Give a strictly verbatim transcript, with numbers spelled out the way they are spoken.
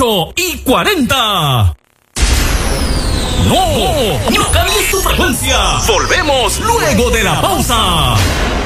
ocho y cuarenta. No, no cambies tu frecuencia. Volvemos luego de la pausa.